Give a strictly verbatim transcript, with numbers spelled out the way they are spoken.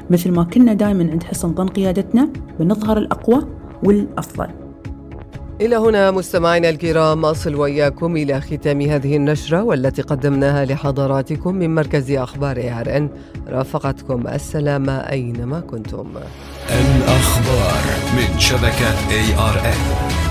مثل ما كنا دائما عند حسن ظن قيادتنا بنظهر الأقوى والأفضل. إلى هنا مستمعينا الكرام أصل وإياكم إلى ختام هذه النشرة والتي قدمناها لحضراتكم من مركز أخبار إيه آر إن. رافقتكم السلامة أينما كنتم. الأخبار من شبكة إيه آر إن.